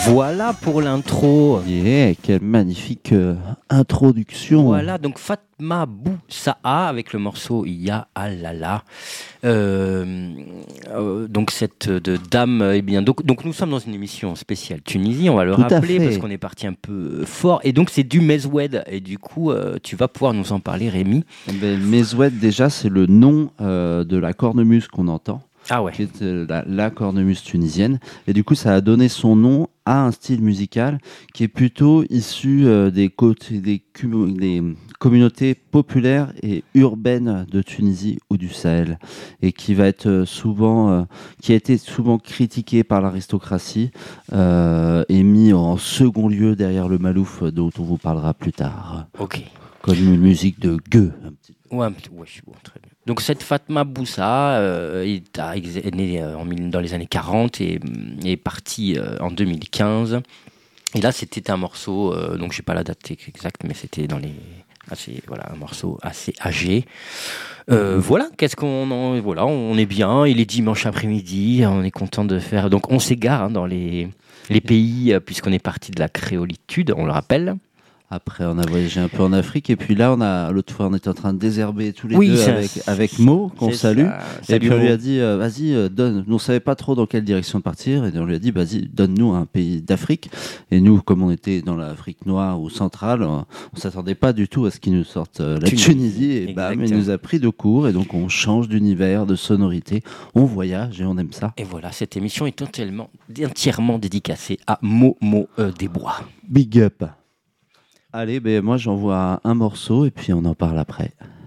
Voilà pour l'intro. Yeah, quelle magnifique introduction. Voilà, donc Fatma Bou-Saa avec le morceau Ya Alala. Donc cette dame, eh bien, donc nous sommes dans une émission spéciale Tunisie, on va le rappeler parce qu'on est parti un peu fort. Et donc c'est du Mezoued et du coup tu vas pouvoir nous en parler, Rémi. Le Mezoued déjà c'est le nom de la cornemuse qu'on entend. Ah ouais. Qui est la cornemuse tunisienne. Et du coup, ça a donné son nom à un style musical qui est plutôt issu des communautés populaires et urbaines de Tunisie ou du Sahel. Et qui va être qui a été souvent critiqué par l'aristocratie et mis en second lieu derrière le malouf dont on vous parlera plus tard. Ok. Comme une musique de gueux. Ouais, je suis bon, très bien. Donc cette Fatma Bou-Saa est née dans les années 40 et est partie en 2015. Et là, c'était un morceau, donc je sais pas la date exacte, mais c'était un morceau assez âgé. Voilà, on est bien, il est dimanche après-midi, on est content de faire. Donc on s'égare dans les pays, puisqu'on est parti de la créolitude, on le rappelle. Après, on a voyagé un peu en Afrique et puis là, l'autre fois, on était en train de désherber tous les deux avec Mo, qu'on salue. Et puis on lui a dit, vas-y, donne. Nous, on savait pas trop dans quelle direction partir et on lui a dit, vas-y, donne-nous un pays d'Afrique. Et nous, comme on était dans l'Afrique noire ou centrale, on s'attendait pas du tout à ce qu'il nous sorte la Tunisie. Et bam, il nous a pris de court et donc on change d'univers, de sonorité, on voyage et on aime ça. Et voilà, cette émission est entièrement dédicacée à Momo Desbois. Big up. Allez, moi j'envoie un morceau et puis on en parle après.